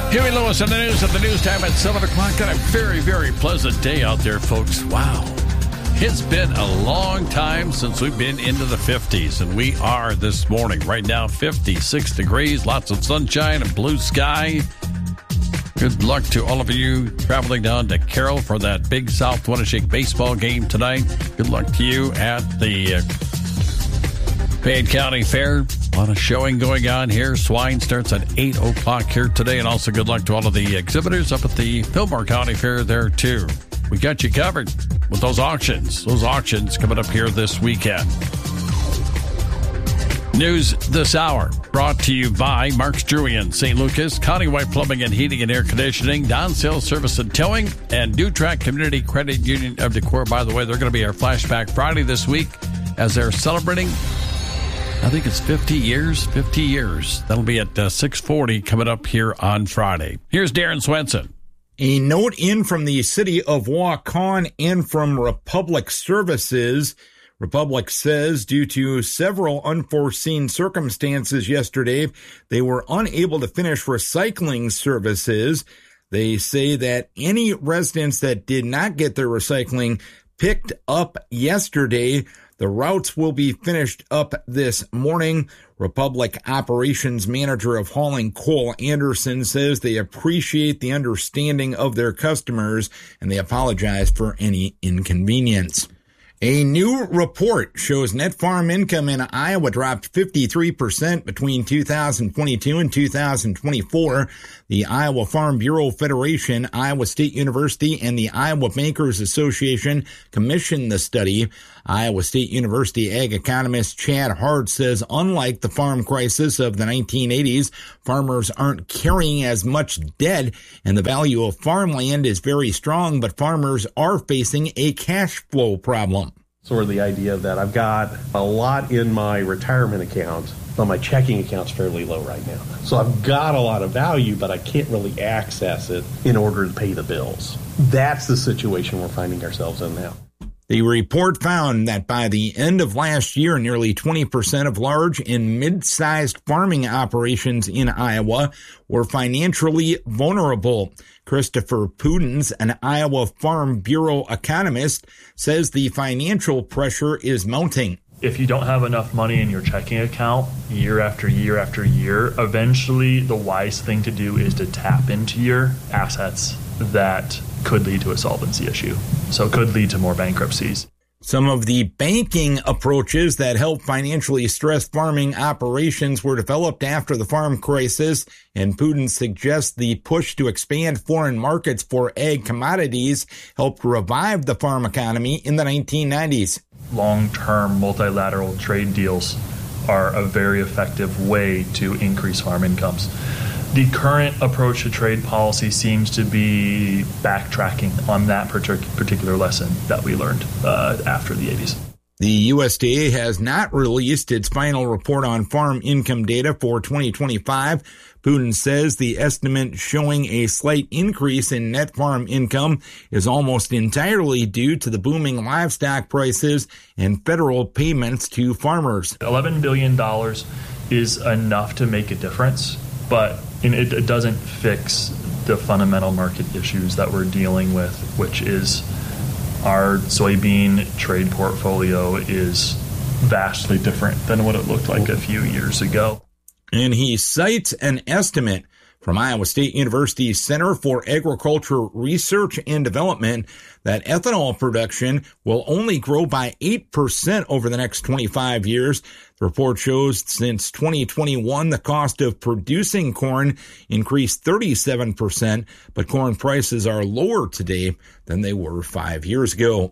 Huey Lewis on the news at the news time at 7 o'clock. Got a very, very pleasant day out there, folks. Wow. It's been a long time since we've been into the 50s, and we are this morning. Right now, 56 degrees, lots of sunshine and blue sky. Good luck to all of you traveling down to Carroll for that big South Winneshiek baseball game tonight. Good luck to you at the Fayette County Fair. A lot of showing going on here. Swine starts at 8 o'clock here today. And also good luck to all of the exhibitors up at the Fillmore County Fair there, too. We got you covered with those auctions. Those auctions coming up here this weekend. News this hour brought to you by Mark's Druian, St. Lucas, Countywide Plumbing and Heating and Air Conditioning, Don Sales Service and Towing, and Dutrack Community Credit Union of Decorah. By the way, they're going to be our Flashback Friday this week as they're celebrating, I think it's 50 years. That'll be at 6:40 coming up here on Friday. Here's Darren Swenson. A note in from the city of Waukon and from Republic Services. Republic says due to several unforeseen circumstances yesterday, they were unable to finish recycling services. They say that any residents that did not get their recycling picked up yesterday, the routes will be finished up this morning. Republic Operations Manager of Hauling, Cole Anderson, says they appreciate the understanding of their customers and they apologize for any inconvenience. A new report shows net farm income in Iowa dropped 53% between 2022 and 2024. The Iowa Farm Bureau Federation, Iowa State University, and the Iowa Bankers Association commissioned the study. Iowa State University ag economist Chad Hart says unlike the farm crisis of the 1980s, farmers aren't carrying as much debt and the value of farmland is very strong, but farmers are facing a cash flow problem. Sort of the idea that I've got a lot in my retirement account, but my checking account's fairly low right now. So I've got a lot of value, but I can't really access it in order to pay the bills. That's the situation we're finding ourselves in now. The report found that by the end of last year, nearly 20% of large and mid-sized farming operations in Iowa were financially vulnerable. Christopher Pudens, an Iowa Farm Bureau economist, says the financial pressure is mounting. If you don't have enough money in your checking account year after year after year, eventually the wise thing to do is to tap into your assets that could lead to a solvency issue. So it could lead to more bankruptcies. Some of the banking approaches that help financially stressed farming operations were developed after the farm crisis, and Putin suggests the push to expand foreign markets for ag commodities helped revive the farm economy in the 1990s. Long-term multilateral trade deals are a very effective way to increase farm incomes. The current approach to trade policy seems to be backtracking on that particular lesson that we learned after the 80s. The USDA has not released its final report on farm income data for 2025. Putin says the estimate showing a slight increase in net farm income is almost entirely due to the booming livestock prices and federal payments to farmers. $11 billion is enough to make a difference, but it doesn't fix the fundamental market issues that we're dealing with, which is our soybean trade portfolio is vastly different than what it looked like a few years ago. And he cites an estimate from Iowa State University's Center for Agriculture Research and Development that ethanol production will only grow by 8% over the next 25 years. The report shows since 2021, the cost of producing corn increased 37%, but corn prices are lower today than they were 5 years ago.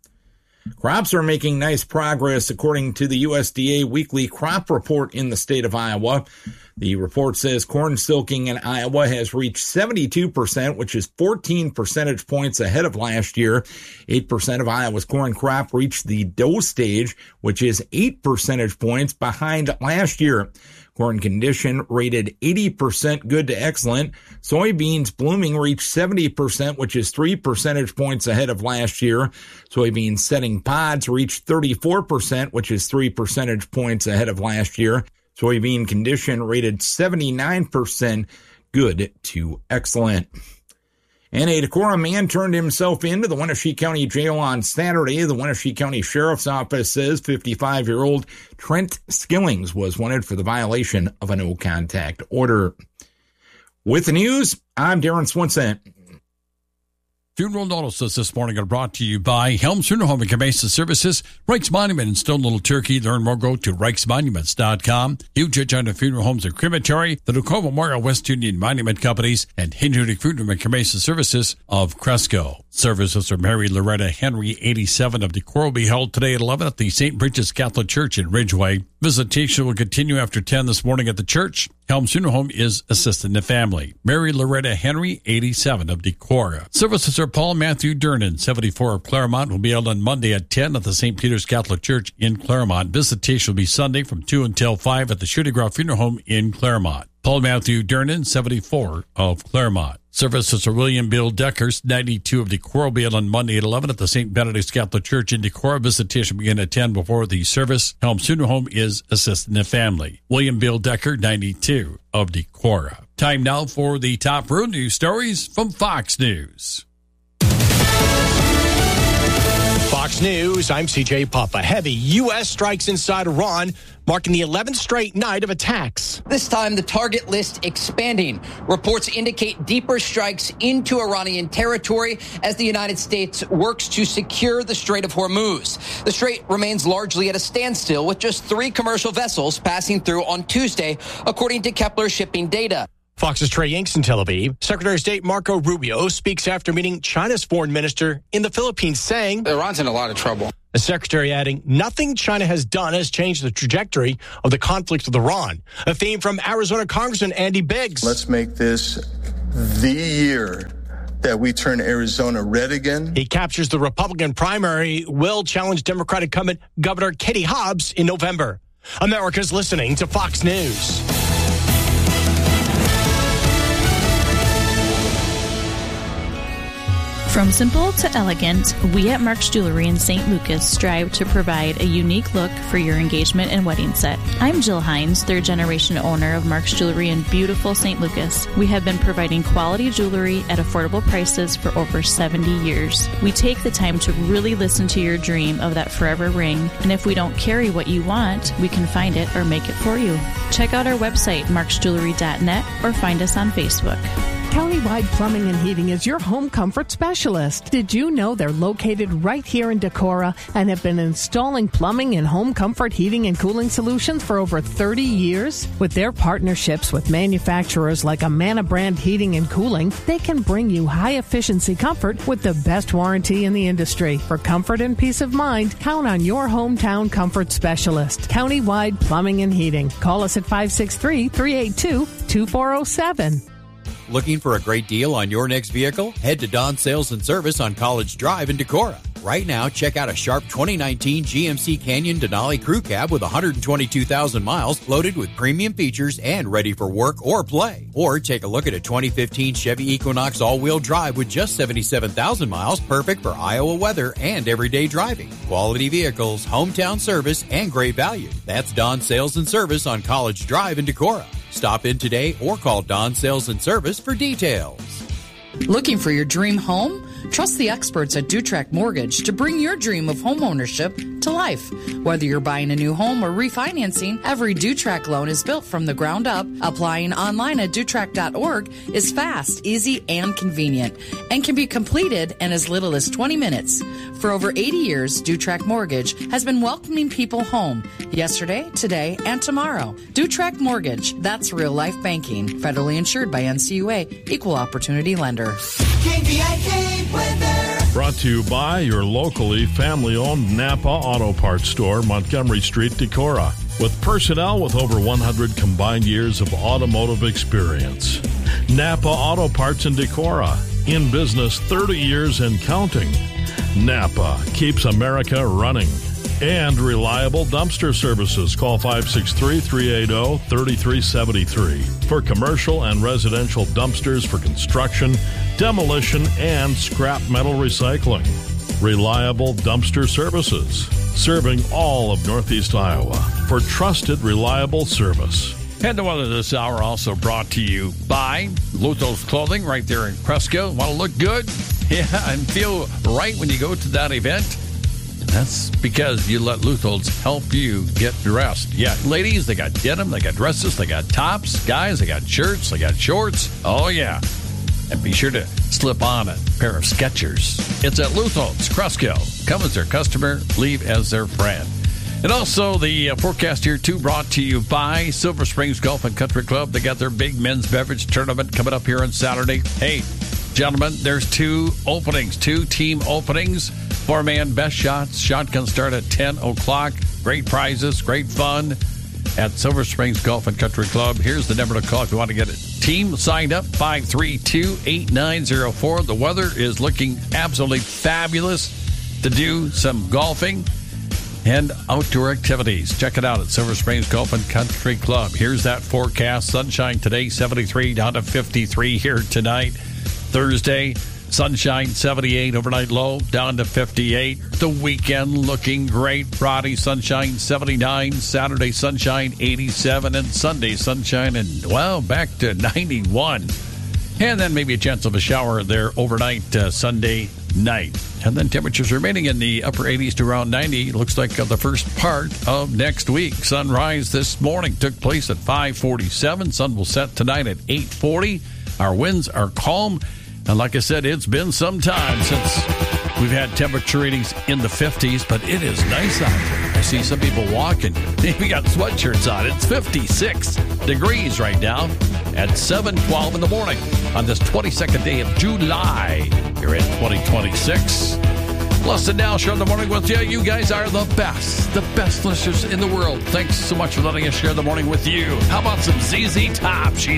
Crops are making nice progress according to the USDA weekly crop report in the state of Iowa. The report says corn silking in Iowa has reached 72%, which is 14 percentage points ahead of last year. 8% of Iowa's corn crop reached the dough stage, which is 8 percentage points behind last year. Corn condition rated 80% good to excellent. Soybeans blooming reached 70%, which is 3 percentage points ahead of last year. Soybeans setting pods reached 34%, which is 3 percentage points ahead of last year. Soybean condition rated 79% good to excellent. And a Decorah man turned himself into the Wenatchee County Jail on Saturday. The Wenatchee County Sheriff's Office says 55-year-old Trent Skillings was wanted for the violation of a no-contact order. With the news, I'm Darren Swinson. Funeral notices this morning are brought to you by Helms Funeral Home and Cremation Services, Reichs Monument in Stone Little Turkey. Learn more, go to reichsmonuments.com. Huge Agenda Funeral Homes and Crematory, the Decorah Memorial West Union Monument Companies, and Hindudik Funeral and Cremation Services of Cresco. Services for Mary Loretta Henry, 87 of Decorah, will be held today at 11 at the St. Bridget's Catholic Church in Ridgeway. Visitation will continue after 10 this morning at the church. Helms Funeral Home is assisting the family. Mary Loretta Henry, 87 of Decorah. Services are Paul Matthew Dernan, 74 of Claremont, will be held on Monday at 10 at the St. Peter's Catholic Church in Claremont. Visitation will be Sunday from 2 until 5 at the Shooting Ground Funeral Home in Claremont. Paul Matthew Dernan, 74 of Claremont. Services are William Bill Deckers, 92 of Decorah, will be held on Monday at 11 at the St. Benedict's Catholic Church in Decorah. Visitation will begin at 10 before the service. Helms Funeral Home is assisting the family. William Bill Decker, 92 of Decorah. Time now for the top road news stories from Fox News. Fox News, I'm CJ Papa. Heavy U.S. strikes inside Iran, marking the 11th straight night of attacks. This time, the target list expanding. Reports indicate deeper strikes into Iranian territory as the United States works to secure the Strait of Hormuz. The strait remains largely at a standstill, with just 3 commercial vessels passing through on Tuesday, according to Kepler shipping data. Fox's Trey Yanks in Tel Aviv. Secretary of State Marco Rubio speaks after meeting China's foreign minister in the Philippines, saying Iran's in a lot of trouble. The secretary adding, nothing China has done has changed the trajectory of the conflict with Iran. A theme from Arizona Congressman Andy Biggs. Let's make this the year that we turn Arizona red again. He captures the Republican primary, will challenge Democratic incumbent Governor Katie Hobbs in November. America's listening to Fox News. From simple to elegant, we at Mark's Jewelry in St. Lucas strive to provide a unique look for your engagement and wedding set. I'm Jill Hines, third-generation owner of Mark's Jewelry in beautiful St. Lucas. We have been providing quality jewelry at affordable prices for over 70 years. We take the time to really listen to your dream of that forever ring, and if we don't carry what you want, we can find it or make it for you. Check out our website, marksjewelry.net, or find us on Facebook. Countywide Plumbing and Heating is your home comfort specialist. Did you know they're located right here in Decorah and have been installing plumbing and home comfort heating and cooling solutions for over 30 years? With their partnerships with manufacturers like Amana Brand Heating and Cooling, they can bring you high-efficiency comfort with the best warranty in the industry. For comfort and peace of mind, count on your hometown comfort specialist. Countywide Plumbing and Heating. Call us at 563-382-2407. Looking for a great deal on your next vehicle? Head to Don Sales and Service on College Drive in Decorah. Right now, check out a sharp 2019 GMC Canyon Denali Crew Cab with 122,000 miles, loaded with premium features and ready for work or play. Or take a look at a 2015 Chevy Equinox all-wheel drive with just 77,000 miles, perfect for Iowa weather and everyday driving. Quality vehicles, hometown service, and great value. That's Don Sales and Service on College Drive in Decorah. Stop in today or call Don Sales and Service for details. Looking for your dream home? Trust the experts at Dutrack Mortgage to bring your dream of home ownership to life. Whether you're buying a new home or refinancing, every Dutrack loan is built from the ground up. Applying online at Dutrack.org is fast, easy, and convenient, and can be completed in as little as 20 minutes. For over 80 years, Dutrack Mortgage has been welcoming people home yesterday, today, and tomorrow. Dutrack Mortgage, that's real life banking. Federally insured by NCUA, Equal Opportunity Lender. Brought to you by your locally family-owned Napa Auto Parts store, Montgomery Street, Decorah. With personnel with over 100 combined years of automotive experience. Napa Auto Parts in Decorah. In business 30 years and counting. Napa keeps America running. And reliable dumpster services. Call 563-380-3373 for commercial and residential dumpsters for construction, demolition, and scrap metal recycling. Reliable dumpster services. Serving all of Northeast Iowa for trusted, reliable service. And the weather this hour also brought to you by Luthos Clothing right there in Cresco. Want to look good? Yeah, and feel right when you go to that event? That's because you let Luthos help you get dressed. Yeah, ladies, they got denim, they got dresses, they got tops. Guys, they got shirts, they got shorts. Oh, yeah. And be sure to slip on a pair of Skechers. It's at Luthos, Cresco. Come as their customer, leave as their friend. And also the forecast here, too, brought to you by Silver Springs Golf and Country Club. They got their big men's beverage tournament coming up here on Saturday. Hey, gentlemen, there's two team openings. 4-man best shots. Shotguns start at 10 o'clock. Great prizes, great fun at Silver Springs Golf and Country Club. Here's the number to call if you want to get a team signed up, 532-8904. The weather is looking absolutely fabulous to do some golfing and outdoor activities. Check it out at Silver Springs Golf and Country Club. Here's that forecast. Sunshine today, 73 down to 53 here tonight. Thursday, sunshine 78, overnight low down to 58. The weekend looking great. Friday, sunshine 79. Saturday, sunshine 87. And Sunday, sunshine and, well, back to 91. And then maybe a chance of a shower there overnight Sunday night. And then temperatures remaining in the upper 80s to around 90. Looks like the first part of next week. Sunrise this morning took place at 5:47. Sun will set tonight at 8:40. Our winds are calm. And like I said, it's been some time since we've had temperature readings in the 50s, but it is nice out there. I see some people walking. We got sweatshirts on. It's 56 degrees right now at 7:12 in the morning on this 22nd day of July. You're in 2026. Les and Dal share the morning with you. You guys are the best listeners in the world. Thanks so much for letting us share the morning with you. How about some ZZ Top? She's